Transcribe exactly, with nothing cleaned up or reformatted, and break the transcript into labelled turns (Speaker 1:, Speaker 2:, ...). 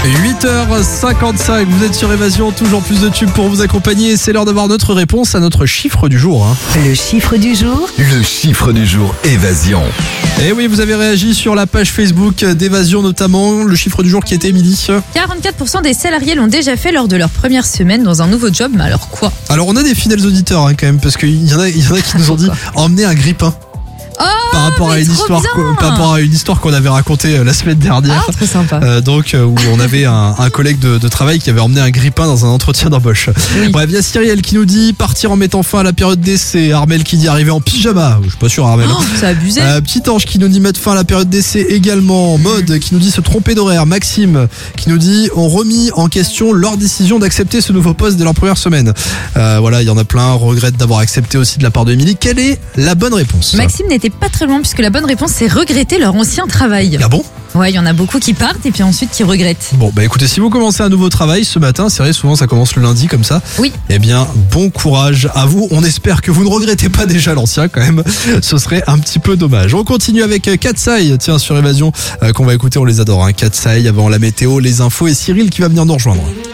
Speaker 1: huit heures cinquante-cinq, vous êtes sur Évasion, toujours plus de tubes pour vous accompagner. C'est l'heure d'avoir notre réponse à notre chiffre du jour. Hein.
Speaker 2: Le chiffre du jour.
Speaker 3: Le chiffre du jour, Évasion.
Speaker 1: Et oui, vous avez réagi sur la page Facebook d'Évasion notamment. Le chiffre du jour qui était Émilie.
Speaker 2: quarante-quatre pour cent des salariés l'ont déjà fait lors de leur première semaine dans un nouveau job. Mais alors quoi?
Speaker 1: Alors on a des fidèles auditeurs hein, quand même, parce qu'il y en a, il y en a qui nous ont dit emmener un grippin.
Speaker 2: Oh,
Speaker 1: Par rapport, à une histoire, par rapport à une histoire qu'on avait racontée euh, la semaine dernière.
Speaker 2: Ah, trop sympa.
Speaker 1: Euh, donc, euh, où on avait un, un collègue de, de travail qui avait emmené un grippin dans un entretien d'embauche.
Speaker 2: Oui.
Speaker 1: Bref, il y a Cyrielle qui nous dit partir en mettant fin à la période d'essai. Armel qui dit arriver en pyjama. Je suis pas sûr, Armel.
Speaker 2: Oh, c'est abusé.
Speaker 1: Euh, Petit Ange qui nous dit mettre fin à la période d'essai également. Mode qui nous dit se tromper d'horaire. Maxime qui nous dit ont remis en question leur décision d'accepter ce nouveau poste dès leur première semaine. Euh, voilà, il y en a plein. Regrette d'avoir accepté aussi de la part de Émilie. Quelle est la bonne réponse?
Speaker 2: Maxime n'était pas très loin puisque la bonne réponse c'est regretter leur ancien travail.
Speaker 1: Ah bon?
Speaker 2: Ouais, il y en a beaucoup qui partent et puis ensuite qui regrettent.
Speaker 1: Bon, bah écoutez, si vous commencez un nouveau travail ce matin, c'est vrai, souvent ça commence le lundi comme ça.
Speaker 2: Oui.
Speaker 1: Eh bien, bon courage à vous. On espère que vous ne regrettez pas déjà l'ancien quand même. Ce serait un petit peu dommage. On continue avec Katsai, tiens, sur Évasion, euh, qu'on va écouter, on les adore. Hein. Katsai, avant la météo, les infos et Cyril qui va venir nous rejoindre.